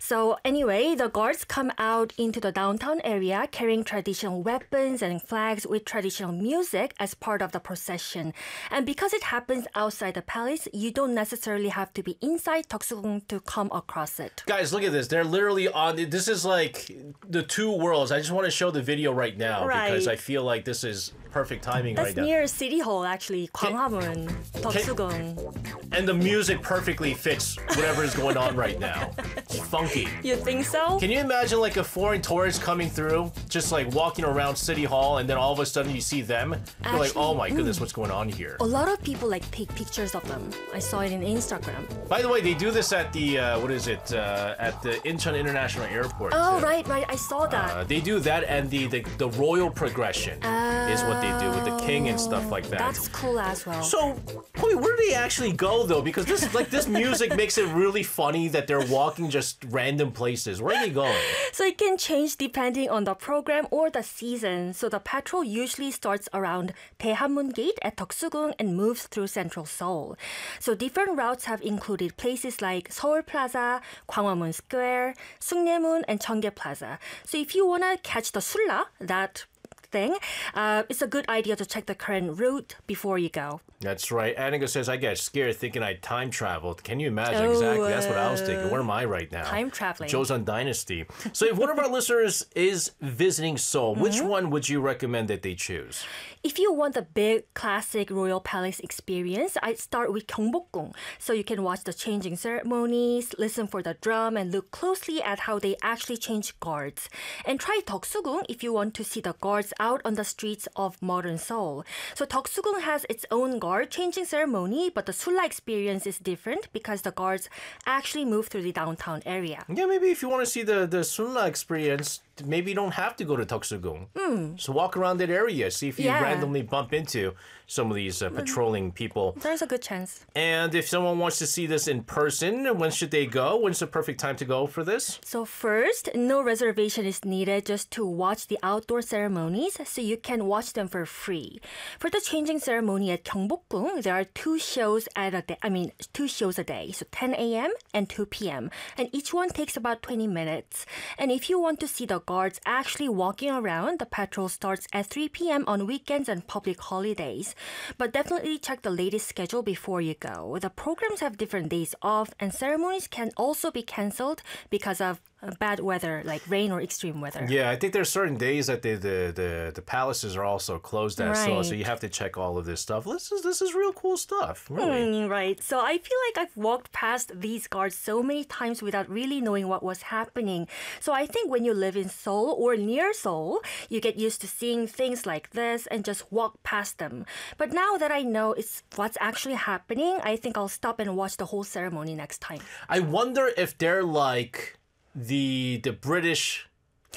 So anyway, the guards come out into the downtown area carrying traditional weapons and flags with traditional music as part of the procession. And because it happens outside the palace, you don't necessarily have to be inside Deoksugung to come across it. Guys, look at this. They're literally on... This is like the two worlds. I just want to show the video right now because I feel like this is perfect timing right now. That's near City Hall, actually. Gwanghwamun, Deoksugung. And the music perfectly fits whatever is going on right now. It's funky. You think so? Can you imagine like a foreign tourist coming through, just like walking around City Hall, and then all of a sudden you see them? You're like, oh my goodness, what's going on here? A lot of people like take pictures of them. I saw it in Instagram. By the way, they do this at the, at the Incheon International Airport. Oh, right. I saw that. They do that, and the royal progression is what they do with the king and stuff like that. That's cool as well. So, wait, where do they actually go though? Because this music makes it really funny that they're walking just random places. Where are they going? So it can change depending on the program or the season. So the patrol usually starts around Daehanmun Gate at Deoksugung and moves through central Seoul. So different routes have included places like Seoul Plaza, Gwanghwamun Square, Sungnaemun, and Cheonggye Plaza. So if you want to catch the Sulla, that thing, it's a good idea to check the current route before you go. That's right. Annika says, I got scared thinking I time traveled. Can you imagine? Exactly. That's what I was thinking. Where am I right now? Time traveling. Joseon Dynasty. So if one of our listeners is visiting Seoul, which one would you recommend that they choose? If you want the big classic royal palace experience, I'd start with Gyeongbokgung. So you can watch the changing ceremonies, listen for the drum, and look closely at how they actually change guards. And try Deoksugung if you want to see the guards out on the streets of modern Seoul. So Deoksugung has its own guard changing ceremony, but the Sulla experience is different because the guards actually move through the downtown area. Yeah, maybe if you want to see the Sulla experience, maybe you don't have to go to Deoksugung. So walk around that area, see if you randomly bump into some of these patrolling people. There's a good chance. And if someone wants to see this in person, when should they go? When's the perfect time to go for this? So first, no reservation is needed just to watch the outdoor ceremonies, so you can watch them for free. For the changing ceremony at Gyeongbokgung, there are two shows a day, so 10 a.m. and 2 p.m. And each one takes about 20 minutes. And if you want to see the guards actually walking around, the patrol starts at 3 p.m. on weekends and public holidays. But definitely check the latest schedule before you go. The programs have different days off, and ceremonies can also be cancelled because of bad weather, like rain or extreme weather. Yeah, I think there's certain days that the palaces are also closed at, so you have to check all of this stuff. This is real cool stuff, really. Right. So I feel like I've walked past these guards so many times without really knowing what was happening. So I think when you live in Seoul or near Seoul, you get used to seeing things like this and just walk past them. But now that I know it's what's actually happening, I think I'll stop and watch the whole ceremony next time. I wonder if they're like the British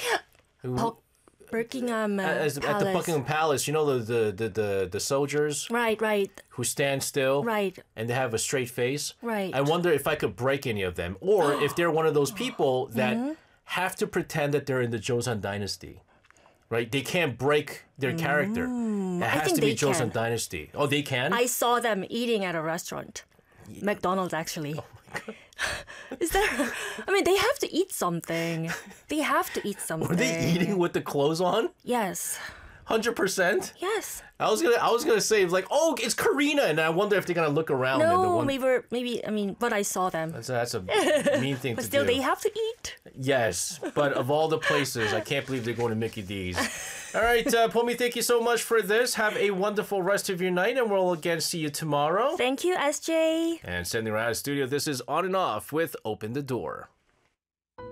Buckingham Palace. At the Buckingham Palace, you know the soldiers, right, who stand still, and they have a straight face. Right. I wonder if I could break any of them, or if they're one of those people that have to pretend that they're in the Joseon Dynasty. Right, they can't break their character. It has to be Joseon Dynasty. Oh, they can? I saw them eating at a restaurant. McDonald's, actually. Oh my God. Is there? I mean, they have to eat something. They have to eat something. Were they eating with the clothes on? Yes. 100%? Yes. I was gonna say like, oh, it's Karina, and I wonder if they're gonna look around. No, but I saw them. That's a mean thing to do. But still, they have to eat. Yes, but of all the places, I can't believe they're going to Mickey D's. All right, Pomi, thank you so much for this. Have a wonderful rest of your night, and we'll again see you tomorrow. Thank you, SJ. And sending around the studio, this is On and Off with Open the Door.